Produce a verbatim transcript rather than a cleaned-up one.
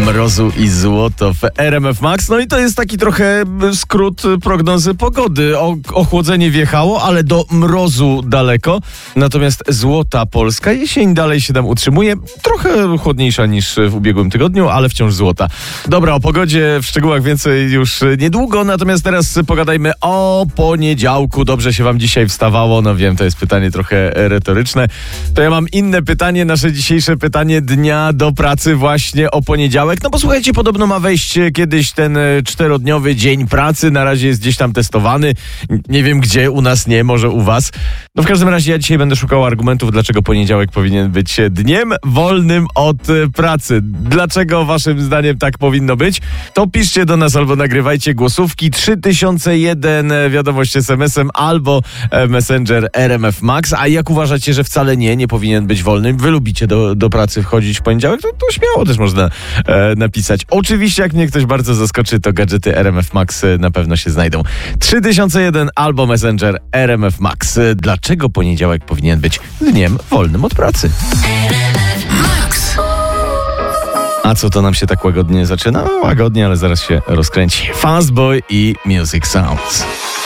mrozu i złoto w R M F Max. No i to jest taki trochę skrót prognozy pogody. O, ochłodzenie wjechało, ale do mrozu daleko. Natomiast złota polska jesień dalej się tam utrzymuje. Trochę chłodniejsza niż w ubiegłym tygodniu, ale wciąż złota. Dobra, o pogodzie w szczegółach więcej już niedługo. Natomiast teraz pogadajmy o poniedziałku. Dobrze się wam dzisiaj wstawało? No wiem, to jest pytanie trochę retoryczne. To ja mam inne pytanie, nasze dzisiejsze pytanie dnia do pracy właśnie o poniedziałek. No bo słuchajcie, podobno ma wejść kiedyś ten czterodniowy dzień pracy. Na razie jest gdzieś tam testowany. Nie wiem gdzie, u nas nie, może u was. No w każdym razie ja dzisiaj będę szukał argumentów, dlaczego poniedziałek powinien być dniem wolnym od pracy. Dlaczego waszym zdaniem tak powinno być? To piszcie do nas albo nagrywajcie głosówki trzy tysiące jeden wiadomość es em esem albo Messenger R M F Max. A jak uważacie, że wcale nie, nie powinien być wolnym? Wy lubicie do, do pracy wchodzić w poniedziałek? To, to śmiało też można e, napisać. Oczywiście jak mnie ktoś bardzo zaskoczy, to gadżety R M F Max na pewno się znajdą. trzy tysiące jeden albo Messenger R M F Max. Dlaczego poniedziałek powinien być dniem wolnym od pracy? A co to nam się tak łagodnie zaczyna? No, łagodnie, ale zaraz się rozkręci. Fastboy i Music Sounds.